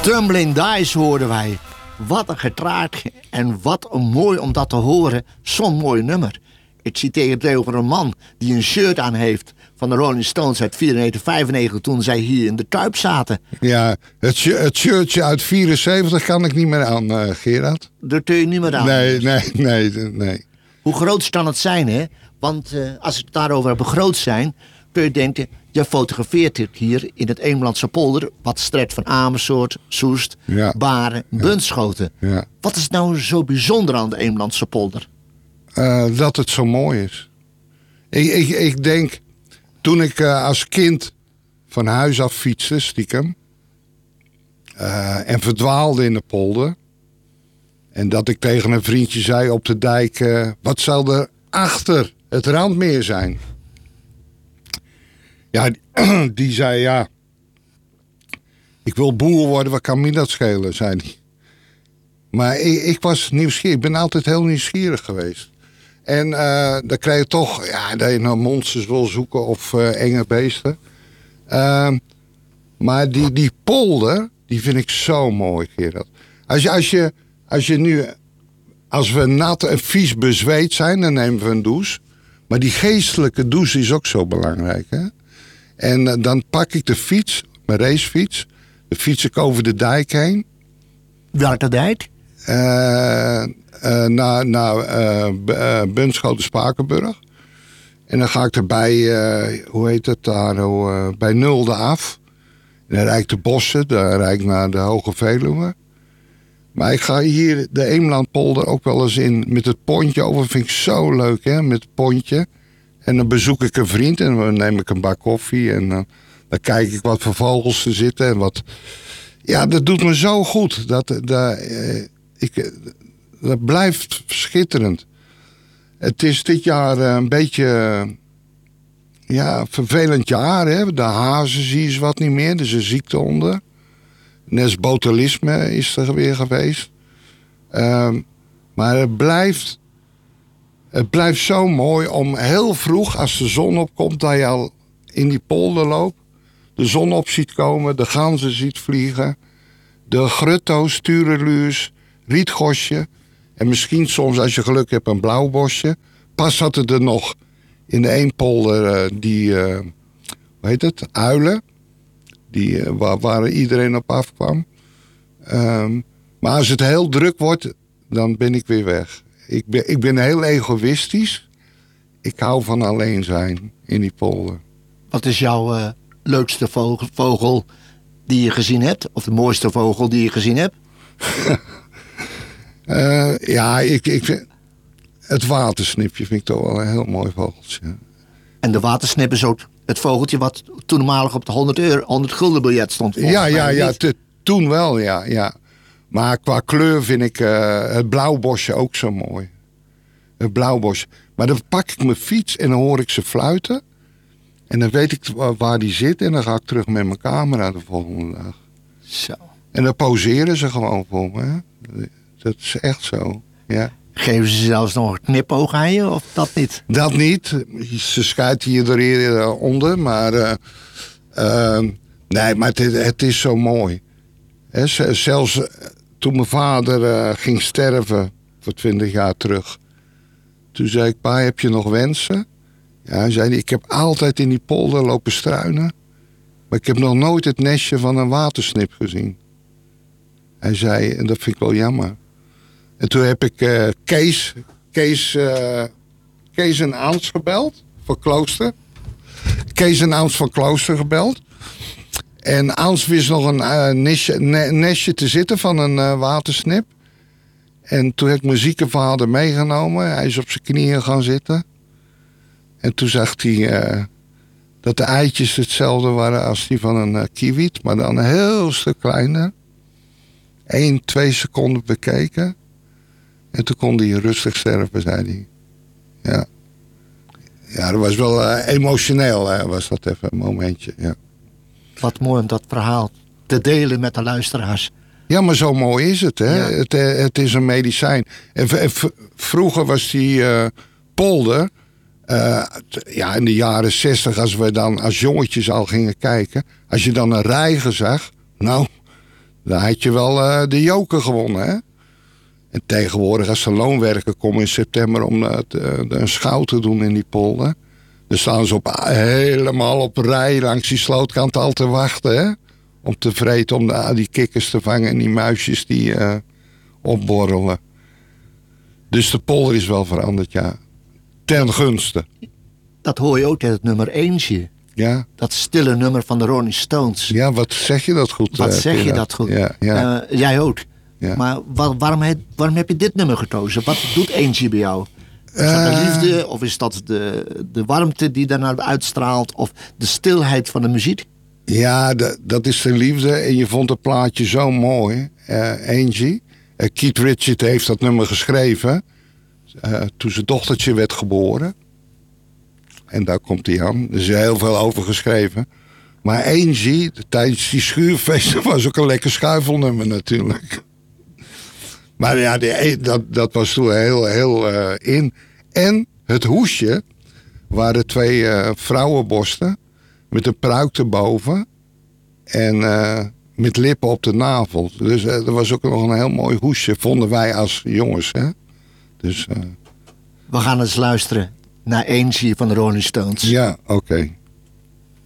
Tumbling Dice hoorden wij. Wat een getraard en wat een mooi om dat te horen. Zo'n mooi nummer. Ik citeer het over een man die een shirt aan heeft van de Rolling Stones uit 94, 95 toen zij hier in de Kuip zaten. Ja, het shirtje uit 74 kan ik niet meer aan, Gerard. Dat kun je niet meer aan. Nee. Hoe groot kan het zijn, hè? Want als ik het daarover heb, groot zijn, kun je denken, je fotografeert het hier in het Eemlandse polder, wat strekt van Amersfoort, Soest, Baren, Bunschoten. Ja. Wat is nou zo bijzonder aan de Eemlandse polder? Dat het zo mooi is. Ik denk, toen ik als kind van huis af fietste, stiekem, en verdwaalde in de polder, en dat ik tegen een vriendje zei op de dijk, wat zal er achter het Randmeer zijn? Ja, die zei ja, ik wil boer worden, wat kan me dat schelen, zei hij. Maar ik was nieuwsgierig, ik ben altijd heel nieuwsgierig geweest. En dan krijg je toch, dat je naar monsters wil zoeken of enge beesten. Maar die polder, die vind ik zo mooi, Gerard. Als we nat en vies bezweet zijn, dan nemen we een douche. Maar die geestelijke douche is ook zo belangrijk, hè? En dan pak ik de fiets, mijn racefiets. Dan fiets ik over de dijk heen. Welke dijk? Naar Bunschoten-Spakenburg. En dan ga ik erbij, hoe heet het daar, bij Nulde af. En dan rijd ik de bossen, dan rijd ik naar de Hoge Veluwe. Maar ik ga hier de Eemlandpolder ook wel eens in met het pontje over. Vind ik zo leuk, hè, met het pontje. En dan bezoek ik een vriend en dan neem ik een bak koffie. En dan kijk ik wat voor vogels er zitten. En wat. Ja, dat doet me zo goed. Dat blijft schitterend. Het is dit jaar een beetje vervelend jaar. Hè? De hazen zie je wat niet meer. Er is een ziekte onder. Nesbotulisme is er weer geweest. Maar het blijft zo mooi om heel vroeg, als de zon opkomt, dat je al in die polder loopt. De zon op ziet komen, de ganzen ziet vliegen. De grutto's, tureluurs, rietgosje. En misschien soms, als je geluk hebt, een blauwbosje. Pas had het er nog in de eenpolder uilen. Waar iedereen op afkwam. Maar als het heel druk wordt, dan ben ik weer weg. Ik ben heel egoïstisch. Ik hou van alleen zijn in die polder. Wat is jouw leukste vogel die je gezien hebt? Of de mooiste vogel die je gezien hebt? Ik vind het watersnipje vind ik toch wel een heel mooi vogeltje. En de watersnip is ook het vogeltje wat toenmalig op de 100 gulden biljet stond. Toen wel, ja. Maar qua kleur vind ik het blauwbosje ook zo mooi. Het blauwbosje. Maar dan pak ik mijn fiets en dan hoor ik ze fluiten. En dan weet ik waar die zit en dan ga ik terug met mijn camera de volgende dag. Zo. En dan poseren ze gewoon voor me. Hè? Dat is echt zo, ja. Geven ze zelfs nog een knipoog aan je of dat niet? Dat niet. Ze schuiten je er onder. Maar nee, maar het is zo mooi. He, zelfs toen mijn vader ging sterven voor 20 jaar terug. Toen zei ik, pa, heb je nog wensen? Ja, hij zei, ik heb altijd in die polder lopen struinen. Maar ik heb nog nooit het nestje van een watersnip gezien. Hij zei, en dat vind ik wel jammer. En toen heb ik Kees en Aans gebeld voor Klooster. Kees en Aans van Klooster gebeld. En Aans wist nog een nestje te zitten van een watersnip. En toen heb ik mijn zieke vader meegenomen. Hij is op zijn knieën gaan zitten. En toen zag hij dat de eitjes hetzelfde waren als die van een kiewiet. Maar dan een heel stuk kleiner. 1-2 seconden bekeken. En toen kon hij rustig sterven, zei hij. Ja. Ja, dat was wel emotioneel, was dat even een momentje, ja. Wat mooi om dat verhaal te delen met de luisteraars. Ja, maar zo mooi is het, hè. Ja. Het is een medicijn. En vroeger was die polder, in de jaren 60, als we dan als jongetjes al gingen kijken, als je dan een reiger zag, nou, Dan had je wel de joker gewonnen, hè? En tegenwoordig als de loonwerker komen in september om een schouw te doen in die polder. Dan staan ze helemaal op rij langs die slootkant al te wachten, hè? Om te vreten, om die kikkers te vangen en die muisjes die opborrelen. Dus de polder is wel veranderd, ja. Ten gunste. Dat hoor je ook uit het nummer Eentje. Ja. Dat stille nummer van de Rolling Stones. Ja, wat zeg je dat goed? Wat zeg je dat goed? Ja, ja. Jij ook. Ja. Maar waarom heb je dit nummer gekozen? Wat doet Eentje bij jou? Is dat de liefde? Of is dat de warmte die daarna uitstraalt? Of de stilheid van de muziek? Ja, dat is de liefde. En je vond het plaatje zo mooi. Angie. Keith Richards heeft dat nummer geschreven. Toen zijn dochtertje werd geboren. En daar komt hij aan. Er is heel veel over geschreven. Maar Angie, tijdens die schuurfeesten, was ook een lekker schuifelnummer natuurlijk. Maar ja, dat was toen heel in. En het hoesje waren 2 vrouwenborsten met een pruik erboven. En met lippen op de navel. Dus er was ook nog een heel mooi hoesje, vonden wij als jongens. Hè? Dus, We gaan eens luisteren naar Angie van de Rolling Stones. Ja, oké.